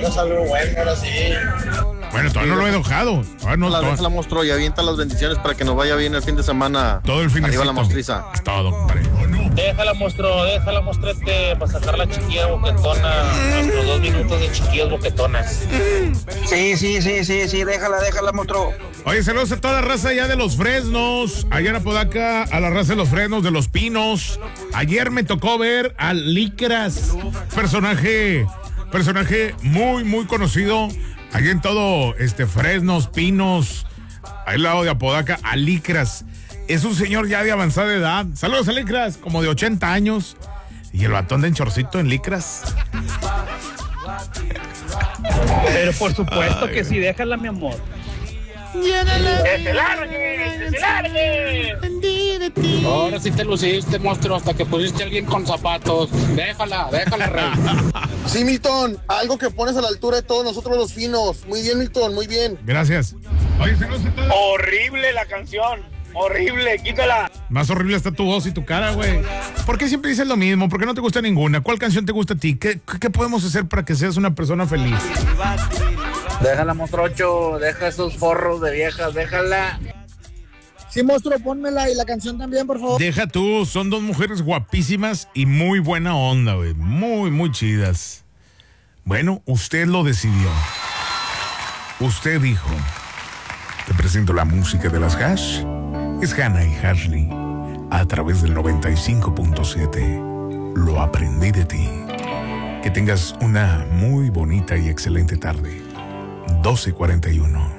tenemos algo bueno, ahora sí. Bueno, todavía no lo he dejado. La monstruo y avienta las bendiciones para que nos vaya bien el fin de semana. Todo el fin de semana. Arriba la mostriza. Es todo, compadre. Déjala, mostrete, para sacar la chiquilla boquetona. Los 2 minutos de chiquillas boquetonas. Sí, déjala, monstruo. Oye, saludos a toda la raza allá de Los Fresnos, allá en Apodaca, a la raza de Los Fresnos, de Los Pinos. Ayer me tocó ver a Licras, personaje muy, muy conocido, allá en todo Fresnos, Pinos, al lado de Apodaca, a Licras. Es un señor ya de avanzada edad. Saludos a Licras, como de 80 años. Y el batón de enchorcito en Licras. Pero por supuesto que sí, déjala, mi amor. ¡Que se largue! Ahora sí te luciste, monstruo, hasta que pusiste a alguien con zapatos. Déjala, rey. Sí, Milton, algo que pones a la altura de todos nosotros los finos. Muy bien, Milton, muy bien. Gracias. Oye, Horrible la canción. Horrible, quítala. Más horrible está tu voz y tu cara, güey. ¿Por qué siempre dices lo mismo? ¿Por qué no te gusta ninguna? ¿Cuál canción te gusta a ti? ¿Qué podemos hacer para que seas una persona feliz? Déjala, monstruocho, deja esos forros de viejas, déjala. Sí, monstruo, pónmela y la canción también, por favor. Deja tú, son 2 mujeres guapísimas y muy buena onda, güey. Muy, muy chidas. Bueno, usted lo decidió. Usted dijo. Te presento la música de las Hash. Es Hannah y Ashley a través del 95.7. Lo aprendí de ti. Que tengas una muy bonita y excelente tarde. 12:41.